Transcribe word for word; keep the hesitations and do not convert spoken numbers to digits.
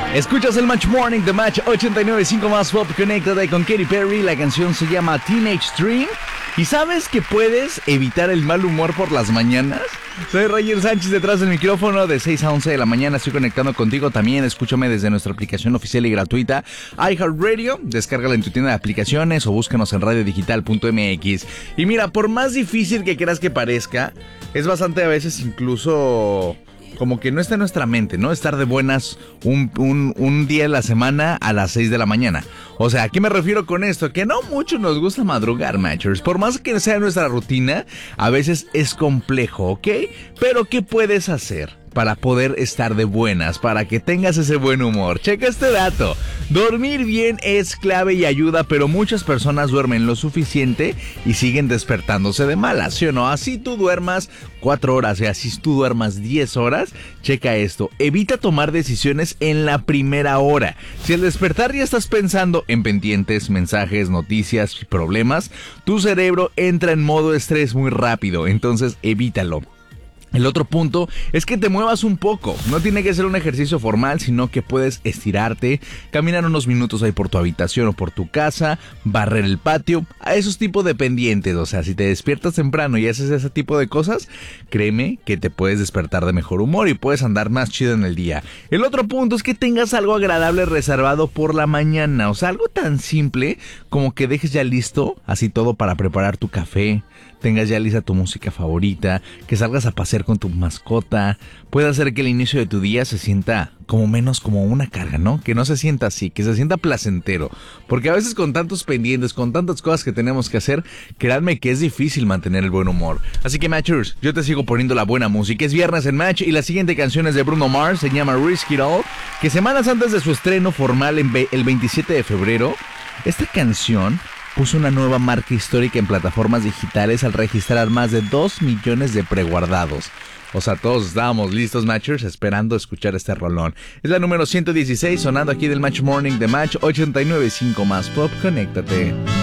Escuchas el Match Morning de Match ochenta y nueve punto cinco más Pop. Conéctate con Katy Perry. La canción se llama Teenage Dream. ¿Y sabes que puedes evitar el mal humor por las mañanas? Soy Roger Sánchez detrás del micrófono. De seis a once de la mañana estoy conectando contigo. También escúchame desde nuestra aplicación oficial y gratuita iHeartRadio. Descárgala en tu tienda de aplicaciones o búscanos en radio digital punto m x. Y mira, por más difícil que creas que parezca, es bastante a veces incluso como que no está en nuestra mente, ¿no? Estar de buenas un, un, un día de la semana a las seis de la mañana. O sea, ¿a qué me refiero con esto? Que no mucho nos gusta madrugar, Matchers. Por más que sea nuestra rutina, a veces es complejo, ¿ok? Pero ¿qué puedes hacer para poder estar de buenas, para que tengas ese buen humor? Checa este dato. Dormir bien es clave y ayuda, pero muchas personas duermen lo suficiente y siguen despertándose de malas, ¿sí o no? Así tú duermas cuatro horas y así tú duermas diez horas, checa esto. Evita tomar decisiones en la primera hora. Si al despertar ya estás pensando en pendientes, mensajes, noticias y problemas, tu cerebro entra en modo estrés muy rápido, entonces evítalo. El otro punto es que te muevas un poco. No tiene que ser un ejercicio formal, sino que puedes estirarte, caminar unos minutos ahí por tu habitación o por tu casa, barrer el patio, a esos tipos de pendientes. O sea, si te despiertas temprano y haces ese tipo de cosas, créeme que te puedes despertar de mejor humor y puedes andar más chido en el día. El otro punto es que tengas algo agradable reservado por la mañana. O sea, algo tan simple como que dejes ya listo así todo para preparar tu café, tengas ya lista tu música favorita, que salgas a pasear con tu mascota. Puede hacer que el inicio de tu día se sienta como menos como una carga, ¿no? Que no se sienta así, que se sienta placentero. Porque a veces con tantos pendientes, con tantas cosas que tenemos que hacer, créanme que es difícil mantener el buen humor. Así que Matchers, yo te sigo poniendo la buena música. Es viernes en Match y la siguiente canción es de Bruno Mars, se llama Risk It All, que semanas antes de su estreno formal en el veintisiete de febrero, esta canción puso una nueva marca histórica en plataformas digitales al registrar más de dos millones de preguardados. O sea, todos estábamos listos, Matchers, esperando escuchar este rolón. Es la número ciento dieciséis, sonando aquí del Match Morning de Match ochenta y nueve punto cinco más Pop. Conéctate.